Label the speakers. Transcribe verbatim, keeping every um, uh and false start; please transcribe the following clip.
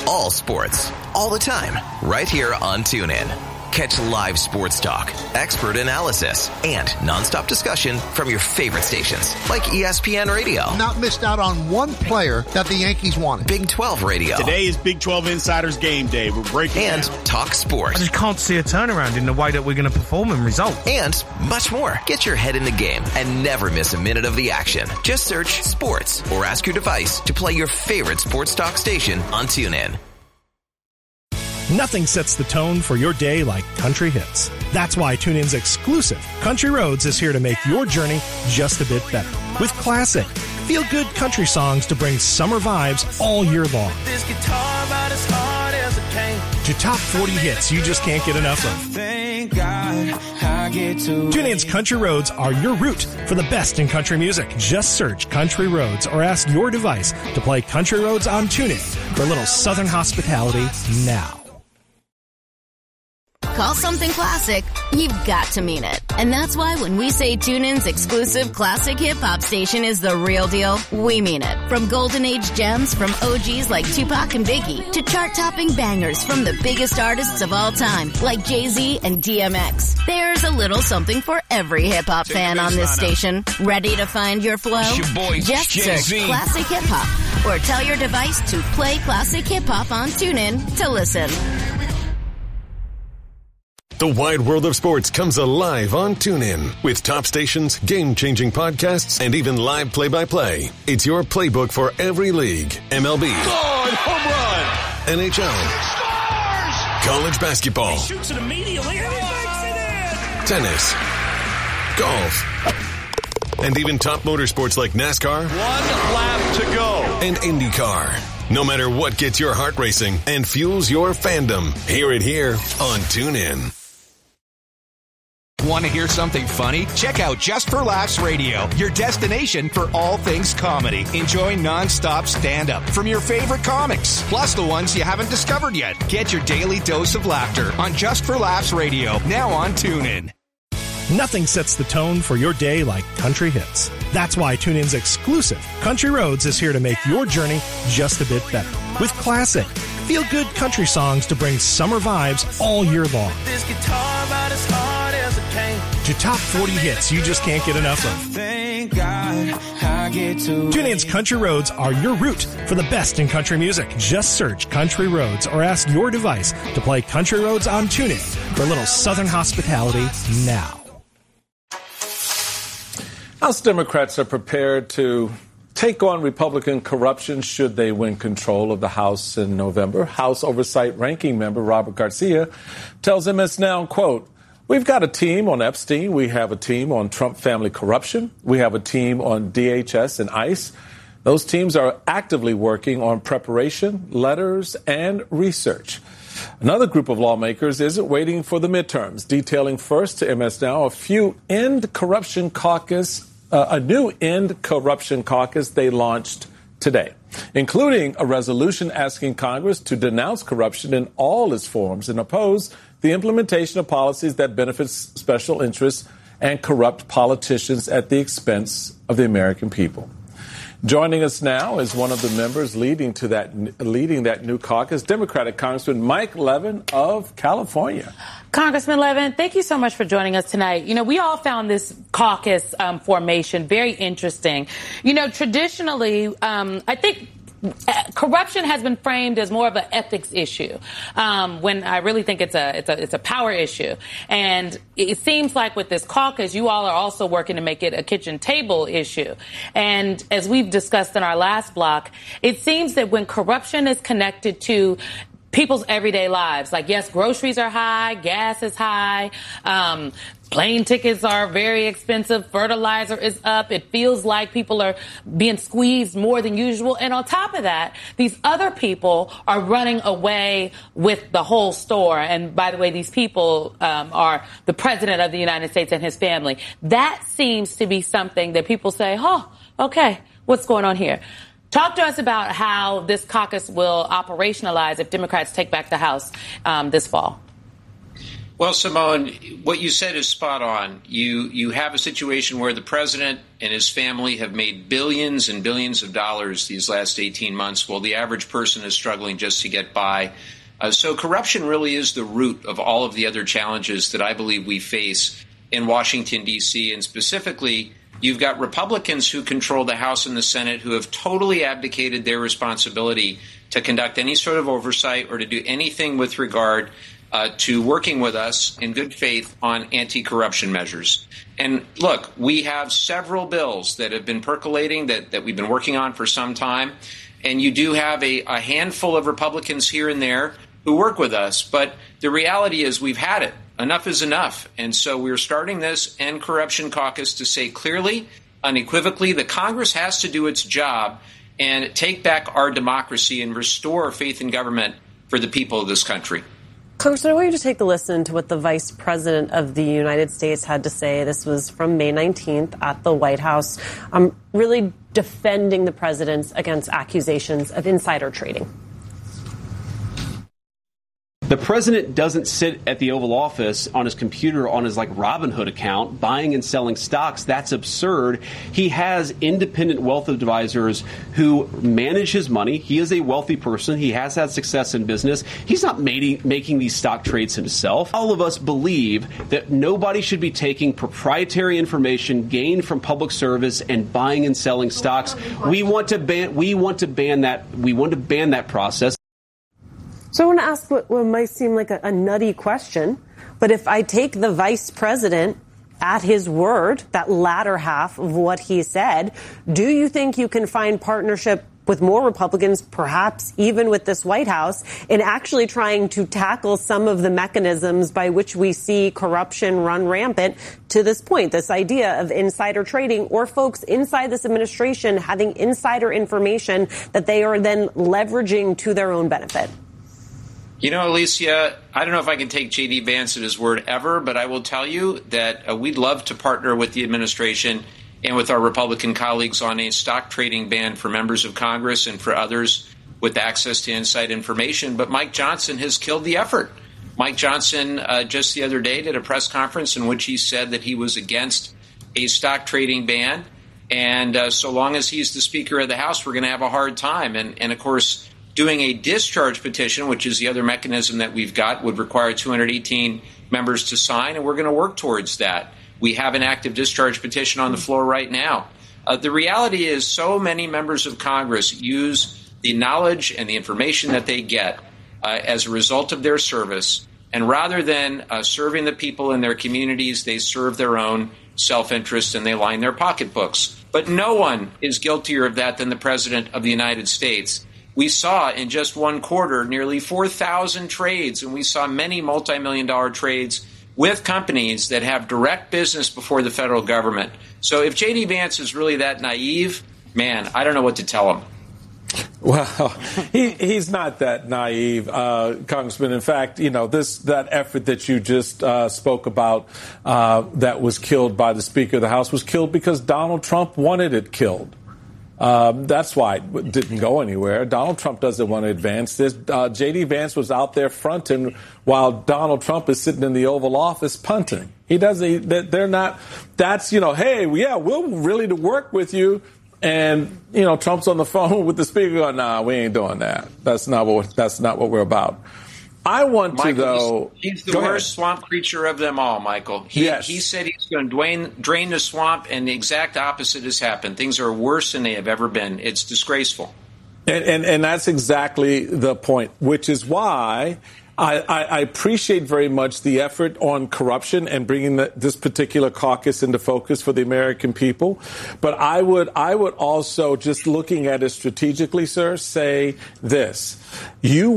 Speaker 1: all sports, all the time, right here on TuneIn. Catch live sports talk, expert analysis, and nonstop discussion from your favorite stations, like E S P N Radio.
Speaker 2: Not missed out on one player that the Yankees wanted.
Speaker 1: Big twelve Radio.
Speaker 3: Today is Big twelve Insiders Game Day. We're breaking
Speaker 1: And
Speaker 3: down.
Speaker 1: Talk Sports.
Speaker 4: I just can't see a turnaround in the way that we're going to perform and result.
Speaker 1: And much more. Get your head in the game and never miss a minute of the action. Just search sports or ask your device to play your favorite sports talk station on TuneIn.
Speaker 5: Nothing sets the tone for your day like country hits. That's why TuneIn's exclusive Country Roads is here to make your journey just a bit better. With classic, feel-good country songs to bring summer vibes all year long.
Speaker 6: This guitar about as hard as it came.
Speaker 5: To top forty hits you just can't get enough of.
Speaker 6: Thank God I get to.
Speaker 5: TuneIn's Country Roads are your route for the best in country music. Just search Country Roads or ask your device to play Country Roads on TuneIn for a little Southern hospitality now.
Speaker 7: Call something classic, you've got to mean it. And that's why when we say TuneIn's exclusive classic hip-hop station is the real deal, we mean it. From golden age gems from O Gs like Tupac and Biggie to chart-topping bangers from the biggest artists of all time like Jay-Z and D M X. There's a little something for every hip-hop fan on this station. Ready to find your flow?
Speaker 8: It's your boy,
Speaker 7: Just
Speaker 8: Jay-Z.
Speaker 7: search classic hip-hop or tell your device to play classic hip-hop on TuneIn to listen.
Speaker 9: The wide world of sports comes alive on TuneIn with top stations, game-changing podcasts, and even live play-by-play. It's your playbook for every league. M L B.
Speaker 3: God, home run.
Speaker 9: N H L.
Speaker 3: Scores.
Speaker 9: College basketball.
Speaker 3: He shoots it immediately. And he makes it in.
Speaker 9: Tennis. Golf. And even top motorsports like NASCAR.
Speaker 3: One lap to go.
Speaker 9: And IndyCar. No matter what gets your heart racing and fuels your fandom, hear it here on TuneIn.
Speaker 8: Want to hear something funny? Check out Just for Laughs Radio, your destination for all things comedy. Enjoy nonstop stand-up from your favorite comics, plus the ones you haven't discovered yet. Get your daily dose of laughter on Just for Laughs Radio, now on TuneIn.
Speaker 5: Nothing sets the tone for your day like country hits. That's why TuneIn's exclusive Country Roads is here to make your journey just a bit better. With classic, feel-good country songs to bring summer vibes all year long.
Speaker 6: This guitar about as hard as it came.
Speaker 5: To top forty hits you just can't get enough of.
Speaker 6: Thank God I get to.
Speaker 5: TuneIn's Country Roads are your route for the best in country music. Just search Country Roads or ask your device to play Country Roads on TuneIn for a little Southern hospitality now.
Speaker 10: House Democrats are prepared to take on Republican corruption should they win control of the House in November. House Oversight Ranking Member Robert Garcia tells M S Now, quote, "We've got a team on Epstein. We have a team on Trump family corruption. We have a team on D H S and ICE. Those teams are actively working on preparation, letters, and research." Another group of lawmakers isn't waiting for the midterms, detailing first to M S Now a few End Corruption Caucus Uh, a new End Corruption Caucus they launched today, including a resolution asking Congress to denounce corruption in all its forms and oppose the implementation of policies that benefit special interests and corrupt politicians at the expense of the American people. Joining us now is one of the members leading to that leading that new caucus, Democratic Congressman Mike Levin of California.
Speaker 11: Congressman Levin, thank you so much for joining us tonight. You know, we all found this caucus um, formation very interesting. You know, traditionally, um, I think corruption has been framed as more of an ethics issue, um, when I really think it's a it's a it's a power issue. And it seems like with this caucus, you all are also working to make it a kitchen table issue. And as we've discussed in our last block, it seems that when corruption is connected to people's everyday lives, like, yes, groceries are high, gas is high, um, plane tickets are very expensive, fertilizer is up. It feels like people are being squeezed more than usual. And on top of that, these other people are running away with the whole store. And by the way, these people um, are the president of the United States and his family. That seems to be something that people say, oh, okay, what's going on here? Talk to us about how this caucus will operationalize if Democrats take back the House um, this fall.
Speaker 12: Well, Simone, what you said is spot on. You you have a situation where the president and his family have made billions and billions of dollars these last eighteen months, while the average person is struggling just to get by. Uh, so corruption really is the root of all of the other challenges that I believe we face in Washington, D C, and specifically, you've got Republicans who control the House and the Senate who have totally abdicated their responsibility to conduct any sort of oversight or to do anything with regard Uh, to working with us in good faith on anti-corruption measures. And look, we have several bills that have been percolating that, that we've been working on for some time. And you do have a, a handful of Republicans here and there who work with us. But the reality is we've had it. Enough is enough. And so we're starting this End Corruption Caucus to say clearly, unequivocally, the Congress has to do its job and take back our democracy and restore faith in government for the people of this country.
Speaker 13: Congressman, I want you to take a listen to what the Vice President of the United States had to say. This was from May nineteenth at the White House, um, really defending the president against accusations of insider trading.
Speaker 14: The president doesn't sit at the Oval Office on his computer on his like Robinhood account buying and selling stocks. That's absurd. He has independent wealth advisors who manage his money. He is a wealthy person. He has had success in business. He's not made, making these stock trades himself. All of us believe that nobody should be taking proprietary information gained from public service and buying and selling stocks. We want to ban. We want to ban that. We want to ban that process.
Speaker 13: So I want to ask what, what might seem like a, a nutty question, but if I take the vice president at his word, that latter half of what he said, do you think you can find partnership with more Republicans, perhaps even with this White House, in actually trying to tackle some of the mechanisms by which we see corruption run rampant to this point, this idea of insider trading or folks inside this administration having insider information that they are then leveraging to their own benefit?
Speaker 12: You know, Alicia, I don't know if I can take J D. Vance at his word ever, but I will tell you that uh, we'd love to partner with the administration and with our Republican colleagues on a stock trading ban for members of Congress and for others with access to inside information. But Mike Johnson has killed the effort. Mike Johnson uh, just the other day did a press conference in which he said that he was against a stock trading ban. And uh, so long as he's the Speaker of the House, we're going to have a hard time. And, and of course, doing a discharge petition, which is the other mechanism that we've got, would require two hundred eighteen members to sign, and we're going to work towards that. We have an active discharge petition on the floor right now. Uh, the reality is so many members of Congress use the knowledge and the information that they get uh, as a result of their service, and rather than uh, serving the people in their communities, they serve their own self-interest and they line their pocketbooks. But no one is guiltier of that than the President of the United States. We saw in just one quarter nearly four thousand trades, and we saw many multi-million dollar trades with companies that have direct business before the federal government. So if J D. Vance is really that naive, man, I don't know what to tell him.
Speaker 10: Well, he, he's not that naive, uh, Congressman. In fact, you know, this that effort that you just uh, spoke about uh, that was killed by the Speaker of the House was killed because Donald Trump wanted it killed. Um, that's why it didn't go anywhere. Donald Trump doesn't want to advance this. Uh, J D. Vance was out there fronting while Donald Trump is sitting in the Oval Office punting. He doesn't. They're not. That's, you know, hey, yeah, we're really to work with you. And, you know, Trump's on the phone with the Speaker going, nah, we ain't doing that. That's not what. That's not what we're about. I want
Speaker 12: Michael,
Speaker 10: to, though.
Speaker 12: He's, he's the worst ahead. swamp creature of them all, Michael. He,
Speaker 10: yes.
Speaker 12: he said he's going to drain, drain the swamp, and the exact opposite has happened. Things are worse than they have ever been. It's disgraceful.
Speaker 10: And, and, and that's exactly the point, which is why I, I, I appreciate very much the effort on corruption and bringing the, this particular caucus into focus for the American people. But I would I would also, just looking at it strategically, sir, say this. You